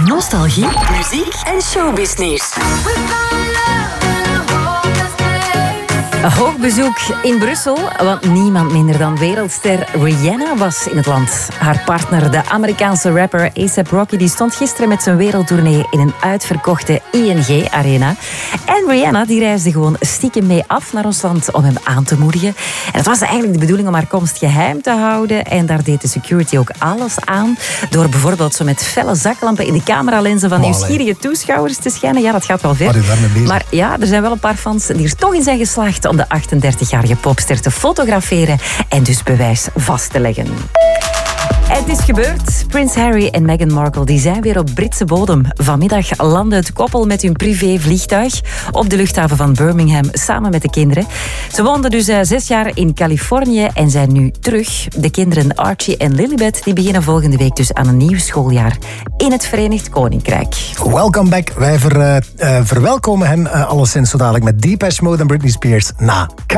nostalgie, muziek en showbiznieuws. Een hoog bezoek in Brussel, want niemand minder dan wereldster Rihanna was in het land. Haar partner, de Amerikaanse rapper A$AP Rocky, die stond gisteren met zijn wereldtournee in een uitverkochte ING-arena. En Rihanna die reisde gewoon stiekem mee af naar ons land om hem aan te moedigen. En het was eigenlijk de bedoeling om haar komst geheim te houden. En daar deed de security ook alles aan. Door bijvoorbeeld zo met felle zaklampen in de cameralenzen van nieuwsgierige toeschouwers te schijnen. Ja, dat gaat wel ver. Maar ja, er zijn wel een paar fans die er toch in zijn geslaagd om de 38-jarige popster te fotograferen en dus bewijs vast te leggen. Het is gebeurd. Prins Harry en Meghan Markle die zijn weer op Britse bodem. Vanmiddag landde het koppel met hun privévliegtuig op de luchthaven van Birmingham samen met de kinderen. Ze woonden dus 6 jaar in Californië en zijn nu terug. De kinderen Archie en Lilibet die beginnen volgende week dus aan een nieuw schooljaar in het Verenigd Koninkrijk. Welcome back. Wij verwelkomen hen alleszins zo dadelijk met Depeche Mode en Britney Spears na